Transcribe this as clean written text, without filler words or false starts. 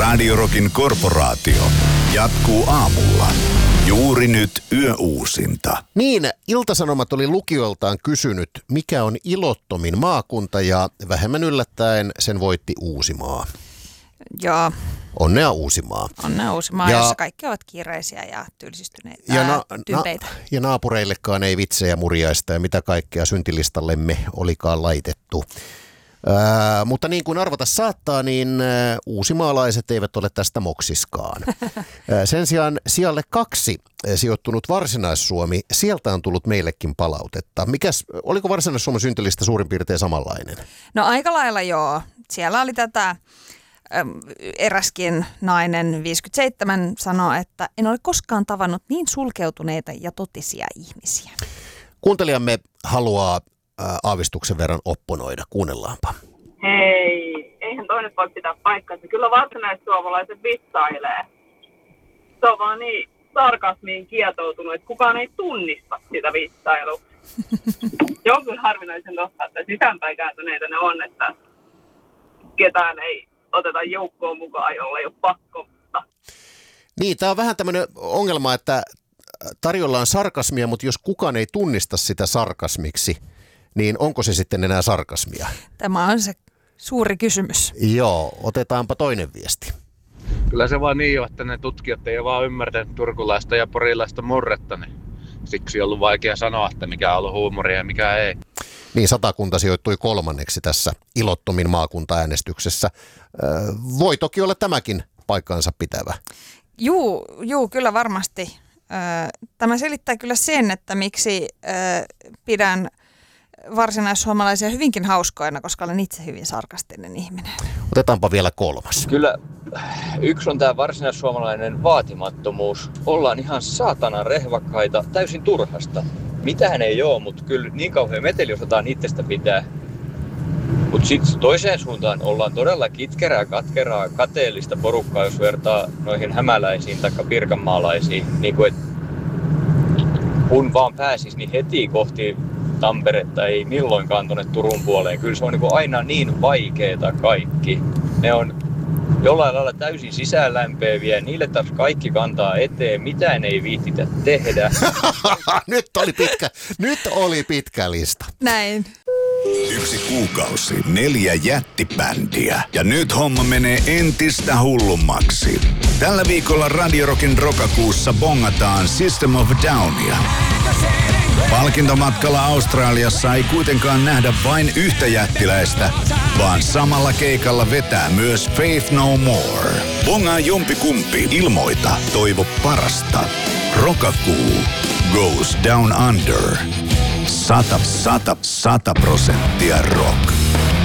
Radio Rockin korporaatio jatkuu aamulla. Juuri nyt yöuusinta. Niin, Ilta-Sanomat oli lukijoiltaan kysynyt, mikä on ilottomin maakunta, ja vähemmän yllättäen sen voitti Uusimaa. Joo. Onnea Uusimaa. Onnea Uusimaa, jossa kaikki ovat kiireisiä ja tylsistyneitä tympeitä. Ja naapureillekaan ei vitsejä, murjaista ja mitä kaikkea syntilistallemme olikaan laitettu. Mutta niin kuin arvata saattaa, niin uusimaalaiset eivät ole tästä moksiskaan. Sen sijaan sijalle 2 sijoittunut Varsinais-Suomi, sieltä on tullut meillekin palautetta. Oliko Varsinais-Suomen syntilista suurin piirtein samanlainen? No aika lailla joo. Siellä oli tätä eräskin nainen 57 sanoi, että en ole koskaan tavannut niin sulkeutuneita ja totisia ihmisiä. Kuuntelijamme haluaa aavistuksen verran opponoida. Kuunnellaanpa. Hei, eihän toinen voi pitää paikkansa. Kyllä varsinaissuomalaiset vitsailee. Se on vaan niin sarkasmiin kietoutunut, että kukaan ei tunnista sitä vitsailua. Se on kyllä harvinaisen totta, että sisäänpäin kääntyneitä ne on, että ketään ei oteta joukkoon mukaan, jolle ei ole pakko. Niin, tämä on vähän tämmöinen ongelma, että tarjolla on sarkasmia, mutta jos kukaan ei tunnista sitä sarkasmiksi, niin onko se sitten enää sarkasmia? Tämä on se suuri kysymys. Joo, otetaanpa toinen viesti. Kyllä se vaan niin on, että ne tutkijat ei ole vaan ymmärtänyt turkulaista ja porilaista murretta, niin siksi on ollut vaikea sanoa, että mikä on ollut huumoria ja mikä ei. Niin, Satakunta sijoittui 3. tässä ilottomin maakuntaäänestyksessä. Voi toki olla tämäkin paikkaansa pitävä. Juu, kyllä varmasti. Tämä selittää kyllä sen, että miksi pidän varsinaissuomalaisia hyvinkin hauskoina, koska olen itse hyvin sarkastinen ihminen. Otetaanpa vielä 3. Kyllä yksi on tämä varsinaissuomalainen vaatimattomuus. Ollaan ihan saatana rehvakkaita täysin turhasta. Mitähän ei oo, mutta kyllä niin kauhean meteli osataan itsestä pitää. Mutta sitten toiseen suuntaan ollaan todella kitkerää, katkeraa, kateellista porukkaa, jos vertaa noihin hämäläisiin tai pirkanmaalaisiin. Niin kuin, kun vaan pääsis, niin heti kohti Tamperetta ei milloinkaan tuonne Turun puoleen. Kyllä se on niin aina niin vaikeeta kaikki. Ne on jollain lailla täysin sisäänlämpeäviä. Niille taas kaikki kantaa eteen. Mitään ei viihtitä tehdä. Nyt oli pitkä lista. Näin. 1 kuukausi, 4 jättibändiä. Ja nyt homma menee entistä hullummaksi. Tällä viikolla Radio Rockin Rokakuussa bongataan System of a Downia. Palkintomatkalla Australiassa ei kuitenkaan nähdä vain yhtä jättiläistä, vaan samalla keikalla vetää myös Faith No More. Bongaa jompikumpi, ilmoita, toivo parasta. Rokakuu goes down under. 100% rock.